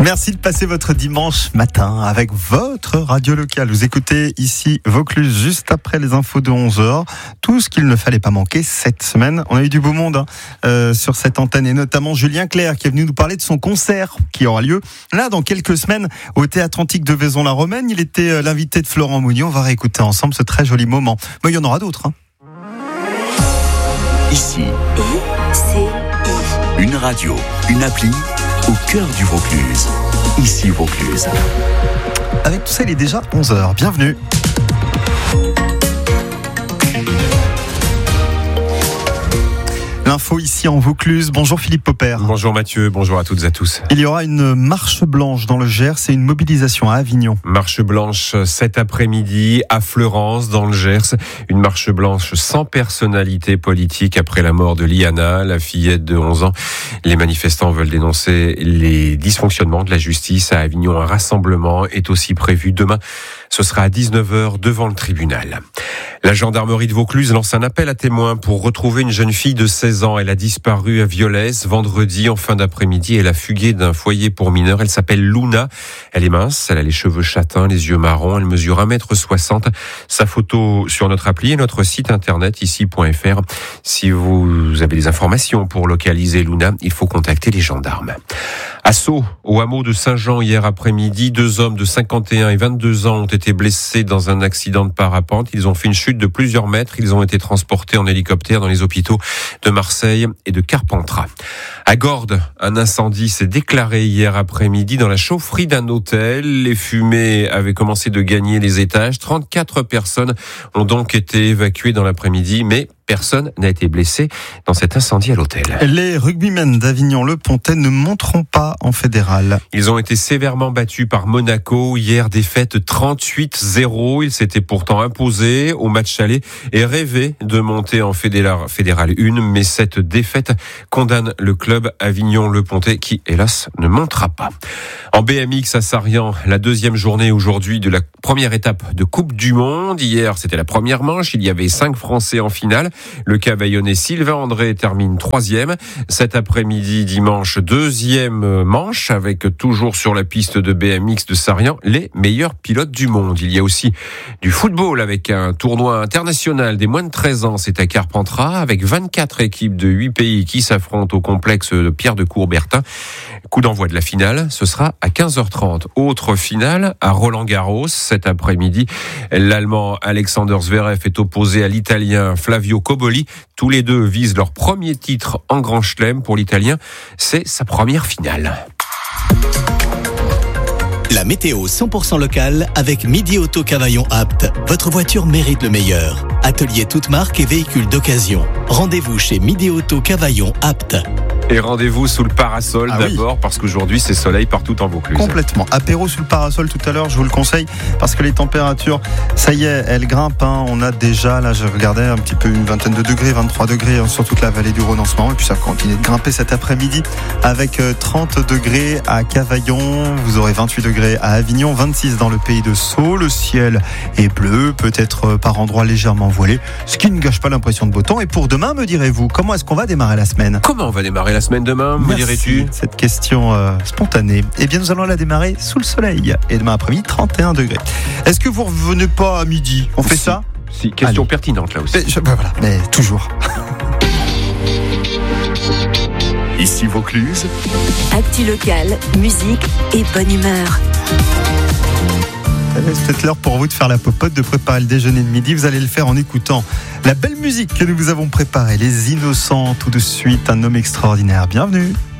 Merci de passer votre dimanche matin avec votre radio locale. Vous écoutez ici Vaucluse juste après les infos de 11h. Tout ce qu'il ne fallait pas manquer cette semaine. On a eu du beau monde sur cette antenne et notamment Julien Clerc qui est venu nous parler de son concert qui aura lieu là dans quelques semaines au Théâtre Antique de Vaison-la-Romaine. Il était l'invité de Florent Mounier. On va réécouter ensemble ce très joli moment. Mais il y en aura d'autres. Ici, une radio, une appli au cœur du Vaucluse. Ici Vaucluse. Avec tout ça, il est déjà 11h. Bienvenue. L'info ici en Vaucluse. Bonjour Philippe Popper. Bonjour Mathieu, bonjour à toutes et à tous. Il y aura une marche blanche dans le Gers et une mobilisation à Avignon. Marche blanche cet après-midi à Fleurance dans le Gers. Une marche blanche sans personnalité politique après la mort de Liana, la fillette de 11 ans. Les manifestants veulent dénoncer les dysfonctionnements de la justice à Avignon. Un rassemblement est aussi prévu demain. Ce sera à 19h devant le tribunal. La gendarmerie de Vaucluse lance un appel à témoins pour retrouver une jeune fille de 16 ans. Elle a disparu à Violès vendredi en fin d'après-midi. Elle a fugué d'un foyer pour mineurs. Elle s'appelle Luna. Elle est mince, elle a les cheveux châtains, les yeux marrons. Elle mesure 1m60. Sa photo sur notre appli et notre site internet ici.fr. Si vous avez des informations pour localiser Luna, il faut contacter les gendarmes. À Sceaux, au hameau de Saint-Jean hier après-midi, 2 hommes de 51 et 22 ans ont été blessés dans un accident de parapente. Ils ont fait une chute de plusieurs mètres. Ils ont été transportés en hélicoptère dans les hôpitaux de Marseille et de Carpentras. À Gordes, un incendie s'est déclaré hier après-midi dans la chaufferie d'un hôtel. Les fumées avaient commencé de gagner les étages. 34 personnes ont donc été évacuées dans l'après-midi, mais personne n'a été blessé dans cet incendie à l'hôtel. Les rugbymen d'Avignon-le-Pontet ne monteront pas en fédéral. Ils ont été sévèrement battus par Monaco. Hier, défaite 38-0. Ils s'étaient pourtant imposés au match aller et rêvaient de monter en fédéral 1. Mais cette défaite condamne le club Avignon-le-Pontet qui, hélas, ne montera pas. En BMX à Sarian, la deuxième journée aujourd'hui de la première étape de Coupe du Monde. Hier, c'était la première manche. Il y avait 5 Français en finale. Le Cavaillonnais Sylvain André termine 3e. Cet après-midi, dimanche, 2e manche avec toujours sur la piste de BMX de Sarian les meilleurs pilotes du monde. Il y a aussi du football avec un tournoi international des moins de 13 ans. C'est à Carpentras avec 24 équipes de 8 pays qui s'affrontent au complexe de Pierre de Coubertin. Coup d'envoi de la finale, ce sera à 15h30. Autre finale à Roland-Garros cet après-midi. L'Allemand Alexander Zverev est opposé à l'Italien Flavio Cobolli. Tous les deux visent leur premier titre en Grand Chelem. Pour l'Italien, c'est sa première finale. La météo 100% locale avec Midi Auto Cavaillon Apt. Votre voiture mérite le meilleur. Atelier toute marque et véhicules d'occasion. Rendez-vous chez Midi Auto Cavaillon Apt. Et rendez-vous sous le parasol d'abord, parce qu'aujourd'hui c'est soleil partout en Vaucluse. Complètement. Apéro sous le parasol tout à l'heure, je vous le conseille, parce que les températures, ça y est, elles grimpent. On a déjà, là je regardais un petit peu une vingtaine de degrés, 23 degrés sur toute la vallée du Rhône en ce moment. Et puis ça continue de grimper cet après-midi avec 30 degrés à Cavaillon. Vous aurez 28 degrés à Avignon, 26 dans le pays de Sceaux. Le ciel est bleu, peut-être par endroits légèrement voilé, ce qui ne gâche pas l'impression de beau temps. Et pour demain, me direz-vous, comment est-ce qu'on va démarrer la semaine ? Comment on va démarrer la semaine demain, me dirais-tu ? Cette question spontanée. Eh bien, nous allons la démarrer sous le soleil. Et demain après-midi, 31 degrés. Est-ce que vous revenez pas à midi ? On fait ça ? Si, question pertinente là aussi. Voilà, mais toujours. Ici Vaucluse. Actu locale, musique et bonne humeur. C'est peut-être l'heure pour vous de faire la popote, de préparer le déjeuner de midi. Vous allez le faire en écoutant la belle musique que nous vous avons préparée. Les Innocents, tout de suite, un homme extraordinaire. Bienvenue.